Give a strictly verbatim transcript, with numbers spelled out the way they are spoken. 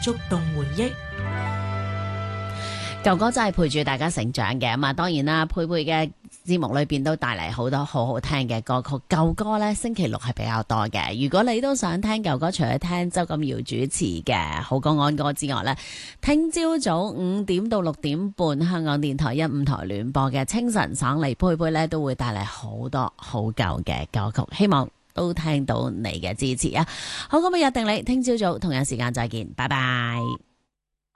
觸動回憶。 舊歌真係陪住大家成長嘅，咁啊當然啦，佩佩嘅節目裏邊都帶嚟好多好好聽嘅歌曲。舊歌呢，星期六係比較多嘅。如果你都想聽舊歌，除咗聽周錦堯主持嘅好歌安歌之外呢，聽朝早五點到六點半，香港電台一五台聯播嘅清晨省嚟，佩佩呢都會帶嚟好多好舊嘅歌曲，希望都聽到你嘅支持啊！好，咁啊約定你聽朝早同樣時間再見，拜拜。